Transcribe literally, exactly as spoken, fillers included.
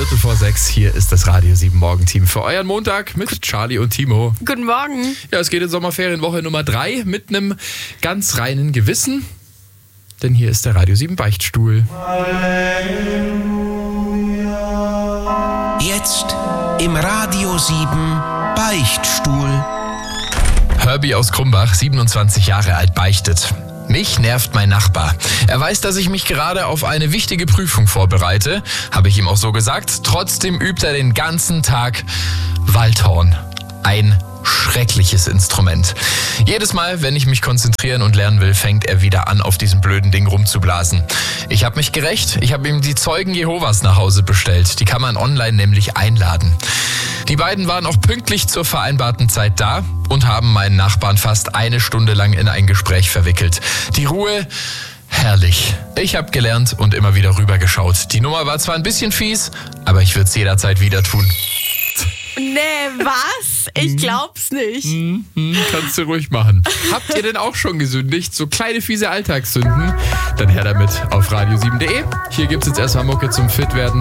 Viertel vor sechs, hier ist das Radio sieben Morgenteam für euren Montag mit Charlie und Timo. Guten Morgen. Ja, es geht in Sommerferienwoche Nummer drei mit einem ganz reinen Gewissen, denn hier ist der Radio sieben Beichtstuhl. Jetzt im Radio sieben Beichtstuhl. Herbie aus Krumbach, siebenundzwanzig Jahre alt, beichtet. Mich nervt mein Nachbar. Er weiß, dass ich mich gerade auf eine wichtige Prüfung vorbereite, habe ich ihm auch so gesagt. Trotzdem übt er den ganzen Tag Waldhorn. Ein schreckliches Instrument. Jedes Mal, wenn ich mich konzentrieren und lernen will, fängt er wieder an, auf diesem blöden Ding rumzublasen. Ich habe mich gerächt. Ich habe ihm die Zeugen Jehovas nach Hause bestellt. Die kann man online nämlich einladen. Die beiden waren auch pünktlich zur vereinbarten Zeit da und haben meinen Nachbarn fast eine Stunde lang in ein Gespräch verwickelt. Die Ruhe, herrlich. Ich habe gelernt und immer wieder rübergeschaut. Die Nummer war zwar ein bisschen fies, aber ich würde es jederzeit wieder tun. Nee, was? Ich glaub's nicht. Hm, hm, kannst du ruhig machen. Habt ihr denn auch schon gesündigt? So kleine fiese Alltagssünden? Dann her damit auf radio sieben punkt de. Hier gibt's jetzt erstmal Mucke zum Fitwerden.